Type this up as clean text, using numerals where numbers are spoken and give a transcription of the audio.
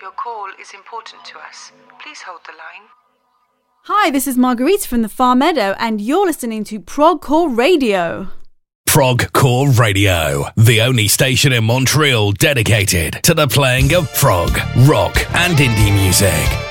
Your call is important to us. Please hold the line. Hi, this is Marguerite from the Far Meadow, and you're listening to Prog Core Radio. Prog Core Radio, the only station in Montreal dedicated to the playing of prog, rock, and indie music.